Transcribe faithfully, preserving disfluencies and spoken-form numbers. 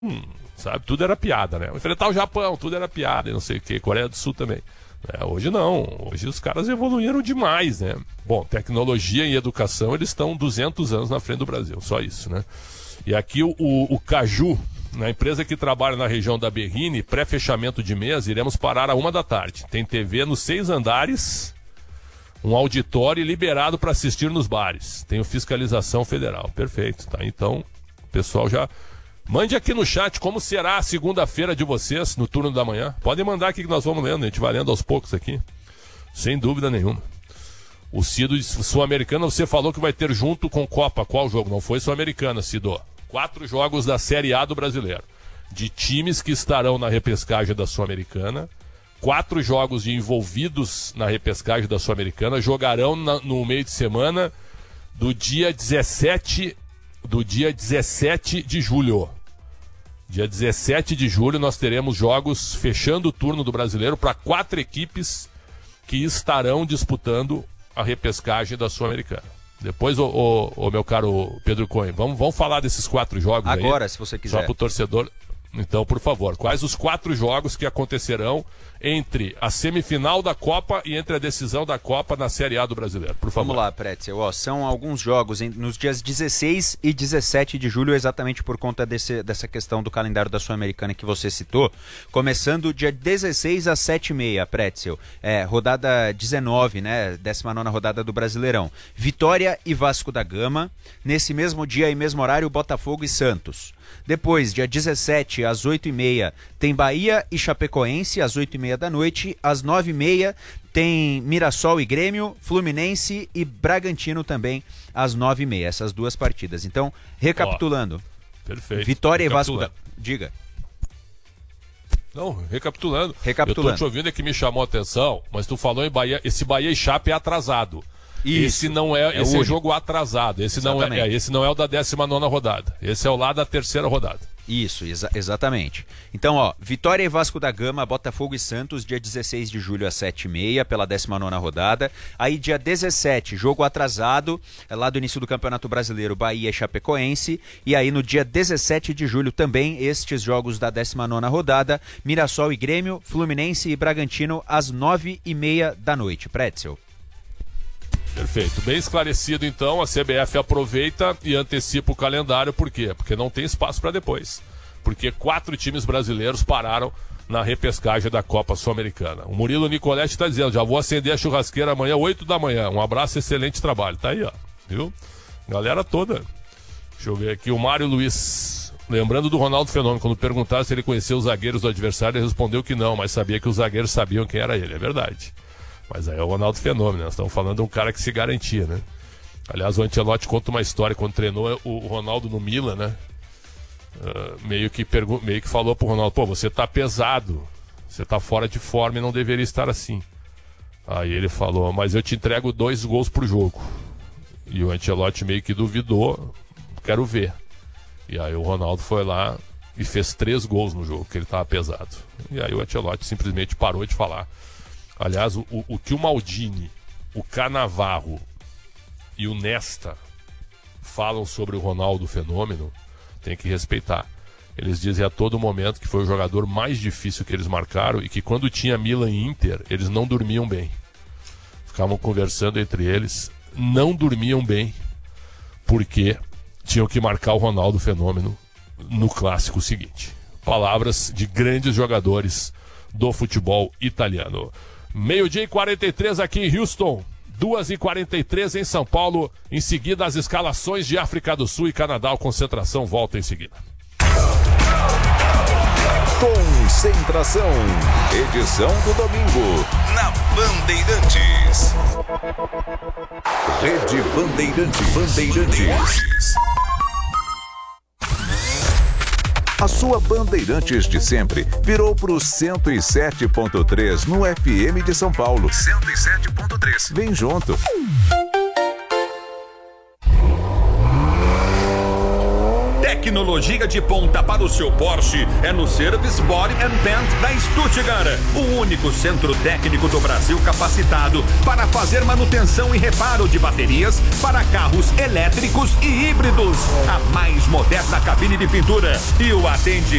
hum, sabe, tudo era piada, né? Enfrentar o Japão, tudo era piada, e não sei o que, Coreia do Sul também. É, hoje não, hoje os caras evoluíram demais, né? Bom, tecnologia e educação, eles estão duzentos anos na frente do Brasil, só isso, né? E aqui o, o, o Caju, na empresa que trabalha na região da Berrini, pré-fechamento de mês, iremos parar a uma da tarde. Tem T V nos seis andares, um auditório liberado para assistir nos bares. Tem fiscalização federal, perfeito, tá? Então, o pessoal já... Mande aqui no chat como será a segunda-feira de vocês, no turno da manhã. Podem mandar aqui que nós vamos lendo, a gente vai lendo aos poucos aqui. Sem dúvida nenhuma. O Cido, Sul-Americana, você falou que vai ter junto com Copa. Qual jogo? Não foi Sul-Americana, Cido. Quatro jogos da Série A do Brasileiro. De times que estarão na repescagem da Sul-Americana. Quatro jogos de envolvidos na repescagem da Sul-Americana. Jogarão na, no meio de semana do dia dezessete... do dia dezessete de julho. Dia dezessete de julho nós teremos jogos fechando o turno do Brasileiro para quatro equipes que estarão disputando a repescagem da Sul-Americana. Depois, o, o, o meu caro Pedro Cohen, vamos, vamos falar desses quatro jogos agora, aí, se você quiser. Só para o torcedor. Então, por favor, quais os quatro jogos que acontecerão entre a semifinal da Copa e entre a decisão da Copa na Série A do Brasileiro? Por favor. Vamos lá, Pretzel. Ó, são alguns jogos em, nos dias dezesseis e dezessete de julho, exatamente por conta desse, dessa questão do calendário da Sul-Americana que você citou. Começando dia dezesseis às sete e meia, Pretzel. É, rodada dezenove, né? décima nona rodada do Brasileirão. Vitória e Vasco da Gama. Nesse mesmo dia e mesmo horário, Botafogo e Santos. Depois, dia dezessete, às oito e meia, tem Bahia e Chapecoense, às oito e meia da noite. Às nove e meia, tem Mirassol e Grêmio, Fluminense e Bragantino também, às nove e meia. Essas duas partidas. Então, recapitulando. Ó, perfeito. Vitória e Vasco da... Diga. Não, recapitulando. Recapitulando. Eu tô te ouvindo, é que me chamou a atenção, mas tu falou em Bahia, esse Bahia e Chape é atrasado. Isso. Esse não é, é esse é jogo atrasado. Esse não é, é, esse não é o da décima nona rodada. Esse é o lá da terceira rodada. Isso, exa exatamente. Então, ó, Vitória e Vasco da Gama, Botafogo e Santos, dia dezesseis de julho às sete e meia, pela décima nona rodada. Aí, dia dezessete, jogo atrasado, lá do início do Campeonato Brasileiro, Bahia e Chapecoense. E aí, no dia dezessete de julho, também estes jogos da décima nona rodada, Mirassol e Grêmio, Fluminense e Bragantino, às nove e meia da noite. Pretzel. Perfeito, bem esclarecido então, a C B F aproveita e antecipa o calendário, por quê? Porque não tem espaço para depois, porque quatro times brasileiros pararam na repescagem da Copa Sul-Americana. O Murilo Nicoletti está dizendo, já vou acender a churrasqueira amanhã, oito da manhã, um abraço, excelente trabalho, tá aí ó, viu? Galera toda, deixa eu ver aqui, o Mário Luiz, lembrando do Ronaldo Fenômeno, quando perguntaram se ele conhecia os zagueiros do adversário, ele respondeu que não, mas sabia que os zagueiros sabiam quem era ele, é verdade. Mas aí é o Ronaldo Fenômeno, nós estamos falando de um cara que se garantia, né? Aliás, o Ancelotti conta uma história, quando treinou o Ronaldo no Milan, né? Uh, meio, que meio que falou pro Ronaldo, pô, você tá pesado, você tá fora de forma e não deveria estar assim. Aí ele falou, mas eu te entrego dois gols pro jogo. E o Ancelotti meio que duvidou, quero ver. E aí o Ronaldo foi lá e fez três gols no jogo, que ele tava pesado. E aí o Ancelotti simplesmente parou de falar. Aliás, o, o, o que o Maldini, o Cannavaro e o Nesta falam sobre o Ronaldo Fenômeno, tem que respeitar. Eles dizem a todo momento que foi o jogador mais difícil que eles marcaram e que quando tinha Milan e Inter, eles não dormiam bem. Ficavam conversando entre eles, não dormiam bem, porque tinham que marcar o Ronaldo Fenômeno no clássico seguinte. Palavras de grandes jogadores do futebol italiano. Meio-dia e quarenta e três aqui em Houston, duas e quarenta e três em São Paulo. Em seguida, as escalações de África do Sul e Canadá. A concentração volta em seguida. Concentração, edição do domingo, na Bandeirantes. Rede Bandeirantes. Bandeirantes. A sua Bandeirantes de sempre virou pro cento e sete ponto três no F M de São Paulo. cento e sete ponto três. Vem junto. tecnologia de ponta para o seu Porsche é no Service Body and Paint da Stuttgart, o único centro técnico do Brasil capacitado para fazer manutenção e reparo de baterias para carros elétricos e híbridos. A mais moderna cabine de pintura e o atendimento